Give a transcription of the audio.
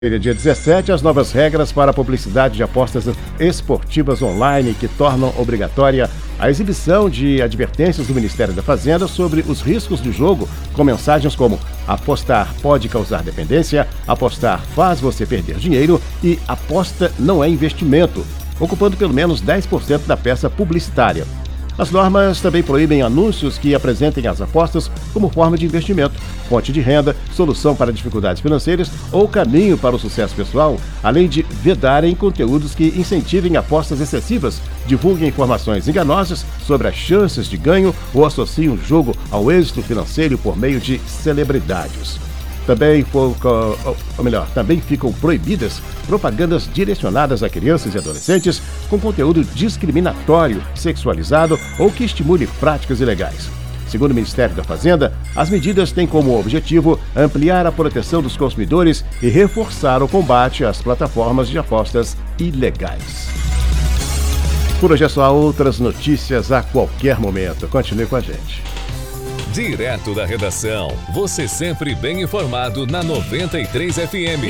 Dia 17, as novas regras para a publicidade de apostas esportivas online que tornam obrigatória a exibição de advertências do Ministério da Fazenda sobre os riscos do jogo, com mensagens como apostar pode causar dependência, apostar faz você perder dinheiro e aposta não é investimento, ocupando pelo menos 10% da peça publicitária. As normas também proíbem anúncios que apresentem as apostas como forma de investimento, fonte de renda, solução para dificuldades financeiras ou caminho para o sucesso pessoal, além de vedarem conteúdos que incentivem apostas excessivas, divulguem informações enganosas sobre as chances de ganho ou associem o jogo ao êxito financeiro por meio de celebridades. Também ficam proibidas propagandas direcionadas a crianças e adolescentes com conteúdo discriminatório, sexualizado ou que estimule práticas ilegais. Segundo o Ministério da Fazenda, as medidas têm como objetivo ampliar a proteção dos consumidores e reforçar o combate às plataformas de apostas ilegais. Por hoje é só, outras notícias a qualquer momento. Continue com a gente. Direto da redação, você sempre bem informado na 93 FM.